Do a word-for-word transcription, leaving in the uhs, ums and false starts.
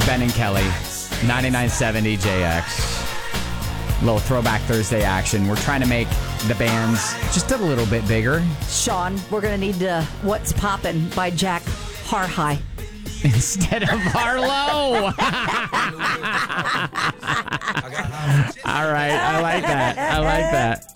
Ben and Kelly, ninety-nine seventy J X. Little Throwback Thursday action. We're trying to make the bands just a little bit bigger. Sean, we're going to need uh, What's Poppin' by Jack Harhigh. Instead of Harlow. All right. I like that. I like that.